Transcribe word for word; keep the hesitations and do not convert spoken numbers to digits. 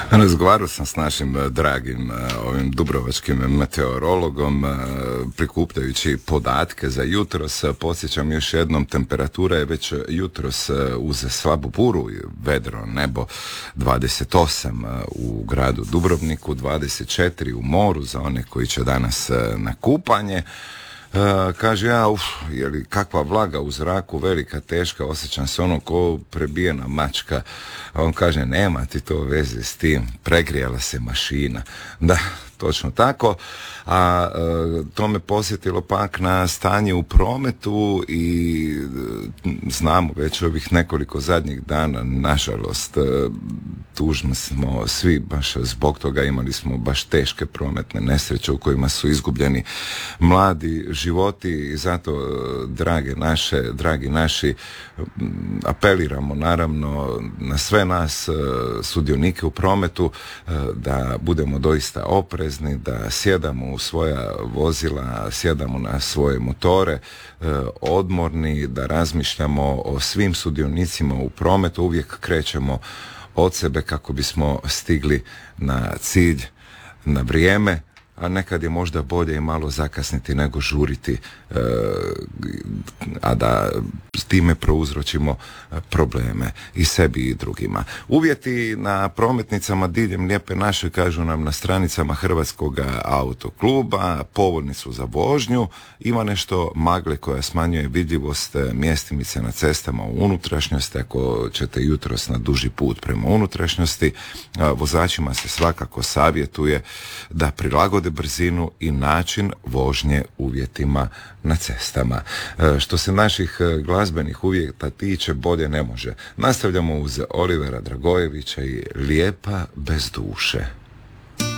Razgovarao sam s našim dragim ovim dubrovačkim meteorologom prikupljajući podatke za jutros. Podsjećam još jednom, temperatura je već jutros uz slabu buru, vedro nebo dvadeset osam u gradu Dubrovniku, dvadeset četiri u moru za one koji će danas na kupanje. Uh, kaže ja, uf, je li kakva vlaga u zraku, velika, teška, osjećam se ono ko prebijena mačka. A on kaže, nema ti to veze s tim, pregrijala se mašina. Da, točno tako. A uh, to me posjetilo pak na stanje u prometu i uh, znamo već ovih nekoliko zadnjih dana, nažalost, uh, tužno smo svi baš zbog toga, imali smo baš teške prometne nesreće u kojima su izgubljeni mladi životi i zato, drage naše, dragi naši, apeliramo naravno na sve nas sudionike u prometu da budemo doista oprezni, da sjedamo u svoja vozila, sjedamo na svoje motore, odmorni, da razmišljamo o svim sudionicima u prometu, uvijek krećemo od sebe kako bismo stigli na cilj na vrijeme, a nekad je možda bolje i malo zakasniti nego žuriti, e, a da s time prouzročimo probleme i sebi i drugima. Uvjeti na prometnicama diljem Lijepe naše, kažu nam na stranicama Hrvatskog autokluba, povoljni su za vožnju, ima nešto magle koja smanjuje vidljivost mjestimice na cestama u unutrašnjosti. Ako ćete jutros na duži put prema unutrašnjosti, vozačima se svakako savjetuje da prilagode brzinu i način vožnje uvjetima na cestama. E, što se naših glazbenih uvjeta tiče, bolje ne može. Nastavljamo uz Olivera Dragojevića i Lijepa bez duše.